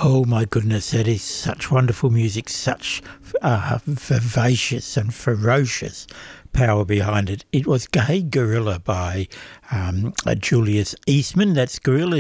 Oh my goodness, that is such wonderful music, such vivacious and ferocious power behind it. It was Hey Gorilla by Julius Eastman. That's Gorilla,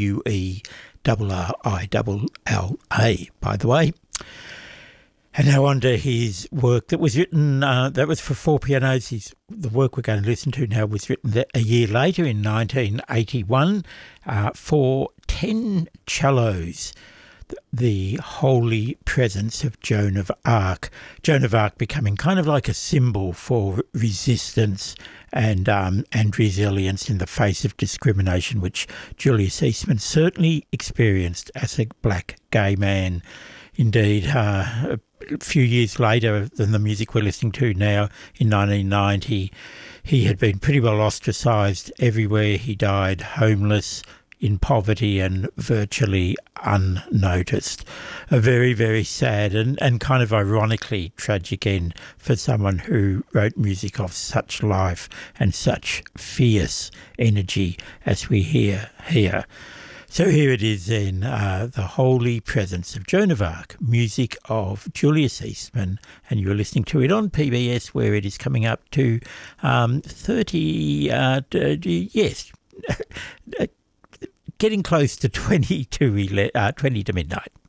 Guerrilla, by the way. And now on to his work that was written, that was for four pianos. The work we're going to listen to now was written a year later in 1981 for 10 cellos. The Holy Presence of Joan of Arc. Joan of Arc becoming kind of like a symbol for resistance and resilience in the face of discrimination, which Julius Eastman certainly experienced as a black gay man. Indeed, a few years later than the music we're listening to now, in 1990, he had been pretty well ostracised everywhere. He died homeless, in poverty and virtually unnoticed. A very, very sad and kind of ironically tragic end for someone who wrote music of such life and such fierce energy as we hear here. So here it is then, The Holy Presence of Joan of Arc, music of Julius Eastman, and you're listening to it on PBS, where it is coming up to 20 to midnight.